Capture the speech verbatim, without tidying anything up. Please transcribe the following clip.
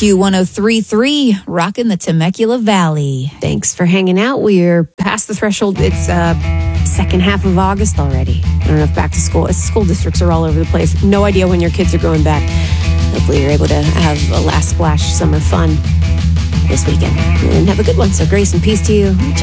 Q one oh three point three, rocking the Temecula Valley. Thanks for hanging out. We're past the threshold. It's uh, second half of August already. I don't know if back to school. School districts are all over the place. No idea when your kids are going back. Hopefully you're able to have a last splash summer fun this weekend and have a good one. So grace and peace to you.